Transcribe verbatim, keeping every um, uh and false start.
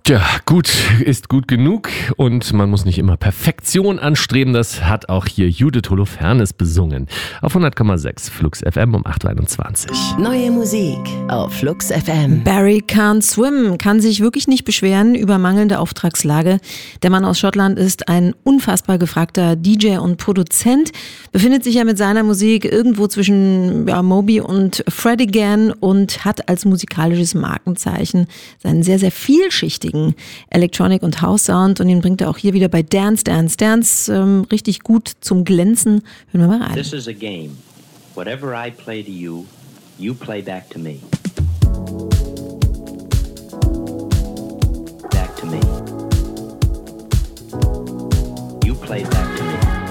Tja, gut ist gut genug und man muss nicht immer Perfektion anstreben. Das hat auch hier Judith Holofernes besungen. Auf hundert Komma sechs Flux F M um acht Uhr einundzwanzig. Neue Musik auf Flux F M. Barry Can't Swim kann sich wirklich nicht beschweren über mangelnde Auftragslage. Der Mann aus Schottland ist ein unfassbar gefragter D J und Produzent, befindet sich ja mit seiner Musik irgendwo zwischen ja, Moby und Fred Again und hat als musikalisches Markenzeichen seinen sehr, sehr vielschichtigen Electronic- und House-Sound, und den bringt er auch hier wieder bei Dance, Dance, Dance ähm, richtig gut zum Glänzen. Hören wir mal rein. This is a game. Whatever I play to you, you play back to me. Back to me. You play back.